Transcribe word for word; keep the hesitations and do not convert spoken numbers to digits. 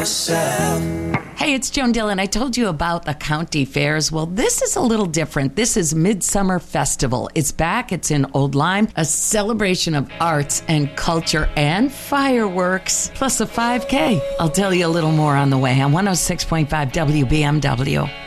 myself. Hey, it's Joan Dillon. I told you about the county fairs. Well, this is a little different. This is Midsummer Festival. It's back. It's in Old Lyme, a celebration of arts and culture and fireworks, plus a five K. I'll tell you a little more on the way on one oh six point five W B M W.